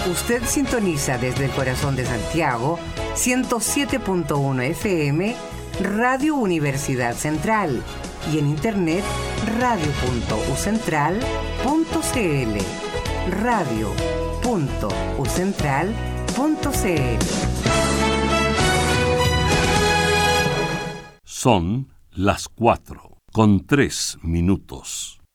Usted sintoniza desde el corazón de Santiago 107.1 FM Radio Universidad Central y en internet radio.ucentral.cl radio.ucentral.cl. Son las 4:03.